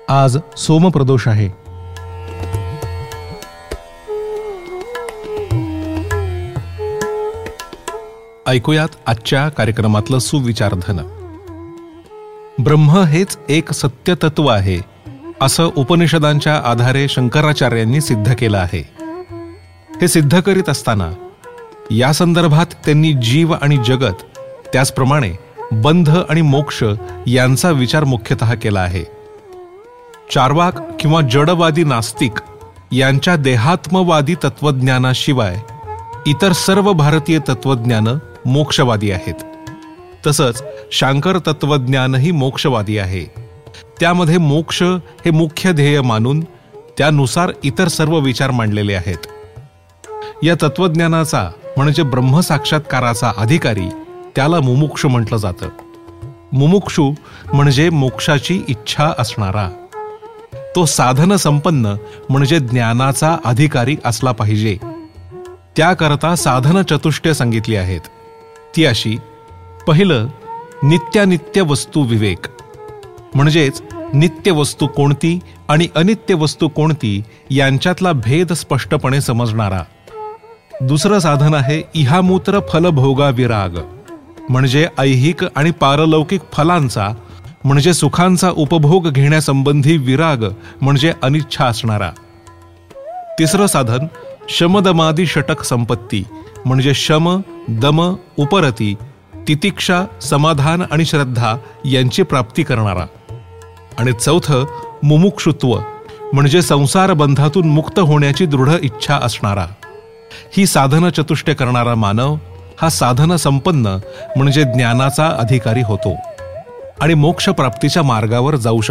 आज सोमप्रदोष आहे. ऐकूयात आजच्या कार्यक्रमातलं सुविचारधन. ब्रह्म हेच एक सत्य तत्व आहे असं उपनिषदांच्या आधारे शंकराचार्यांनी सिद्ध केलं आहे. हे सिद्ध करीत असताना या संदर्भात त्यांनी जीव आणि जगत, त्याचप्रमाणे बंध आणि मोक्ष यांचा विचार मुख्यतः केला आहे. चार्वाक किंवा जडवादी नास्तिक यांच्या देहात्मवादी तत्वज्ञानाशिवाय इतर सर्व भारतीय तत्वज्ञान मोक्षवादी आहेत. तसंच शांकर तत्वज्ञानही मोक्षवादी आहे. त्यामध्ये मोक्ष हे मुख्य ध्येय मानून त्यानुसार इतर सर्व विचार मांडलेले आहेत. या तत्वज्ञानाचा म्हणजे ब्रह्मसाक्षात्काराचा अधिकारी त्याला मुमुक्षु म्हटलं जातं. मुमुक्षु म्हणजे मोक्षाची इच्छा असणारा. तो साधन संपन्न म्हणजे ज्ञानाचा अधिकारी असला पाहिजे. त्याकरता साधन चतुष्टय सांगितली आहेत. ती अशी: पहिलं, नित्यानित्य वस्तू विवेक, म्हणजेच नित्य वस्तू कोणती आणि अनित्य वस्तू कोणती यांच्यातला भेद स्पष्टपणे समजणारा. दुसरं साधन आहे इहामूत्र फलभोगा विराग, म्हणजे ऐहिक आणि पारलौकिक फलांचा म्हणजे सुखांचा उपभोग घेण्यासंबंधी विराग म्हणजे अनिच्छा असणारा. तिसरं साधन शमदमादी षटक संपत्ती, म्हणजे शम, दम, उपरती, तितिक्षा, समाधान आणि श्रद्धा यांची प्राप्ती करणारा. आणि चौथं मुमुक्षुत्व, म्हणजे संसार बंधातून मुक्त होण्याची दृढ इच्छा असणारा. ही साधन चतुष्टय करणारा मानव हा साधन संपन्न म्हणजे ज्ञानाचा अधिकारी होतो आणि मोक्षप्राप्तीच्या मार्गावर जाऊ शकतो.